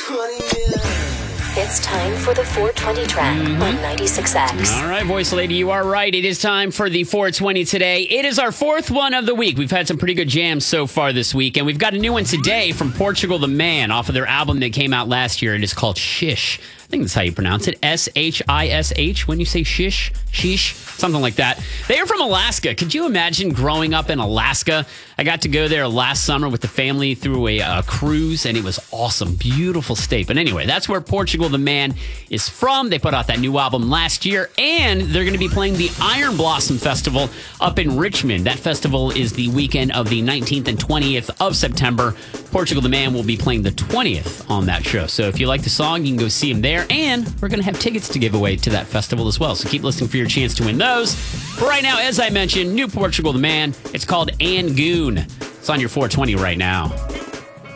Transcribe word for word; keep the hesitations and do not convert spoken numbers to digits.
twenty minutes. It's time for the four twenty track mm-hmm. on ninety-six X. All right, voice lady, you are right. It is time for the four twenty today. It is our fourth one of the week. We've had some pretty good jams so far this week, and we've got a new one today from Portugal the Man off of their album that came out last year. It is called Shish. I think that's how you pronounce it. S H I S H when you say shish, sheesh, something like that. They are from Alaska. Could you imagine growing up in Alaska? I got to go there last summer with the family through a, a cruise, and it was awesome. Beautiful state. But anyway, that's where Portugal the Man is from. They put out that new album last year, and they're going to be playing the Iron Blossom Festival up in Richmond. That festival is the weekend of the nineteenth and twentieth of September. Portugal the Man will be playing the twentieth on that show. So if you like the song, you can go see him there. And we're going to have tickets to give away to that festival as well. So keep listening for your chance to win those. But right now, as I mentioned, new Portugal the Man. It's called Angoon. It's on your four twenty right now.